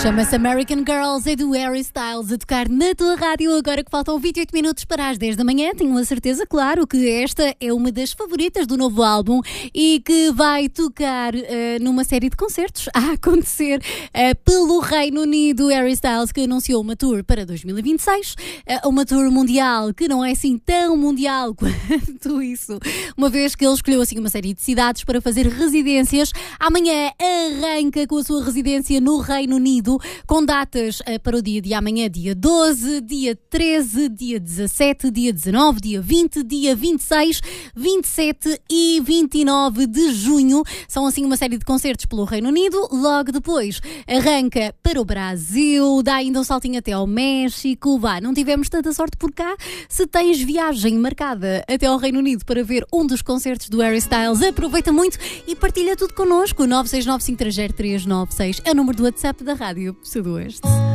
Chama-se American Girls, é do Harry Styles a tocar na tua rádio. Agora que faltam 28 minutos para as 10 da manhã, tenho a certeza, claro, que esta é uma das favoritas do novo álbum e que vai tocar numa série de concertos a acontecer pelo Reino Unido. Harry Styles, que anunciou uma tour para 2026, uma tour mundial que não é assim tão mundial quanto isso, uma vez que ele escolheu assim uma série de cidades para fazer residências. Amanhã arranca com a sua residência no Reino Unido, com datas para o dia de amanhã, dia 12, dia 13, dia 17, dia 19, dia 20, dia 26, 27 e 29 de junho. São assim uma série de concertos pelo Reino Unido. Logo depois arranca para o Brasil, dá ainda um saltinho até ao México. Não tivemos tanta sorte por cá. Se tens viagem marcada até ao Reino Unido para ver um dos concertos do Harry Styles, aproveita muito e partilha tudo connosco. 969 530 396 é o número do WhatsApp da Rádio Sudoeste.